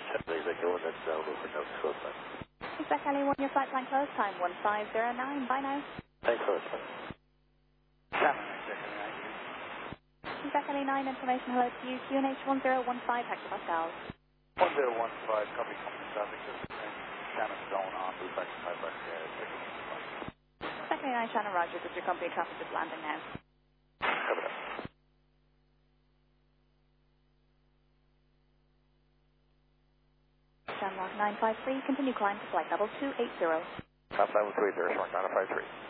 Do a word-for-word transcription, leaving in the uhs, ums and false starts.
Chevrolet Echo one, that's uh, over no close line. Quebec L A one, your flight plan close time one five zero nine. Bye now. Thanks so much. Quebec L A nine, information hello to you. Q N H one zero one five hectopascals. one zero one five, copy company traffic, just Shannon Stone on route back to Pipeline. Quebec L A nine, Shannon Rogers, with your company traffic just landing now. Cover that. Shamrock nine five three, continue climb to flight level two eight zero. Top level three zero, Shamrock nine five three.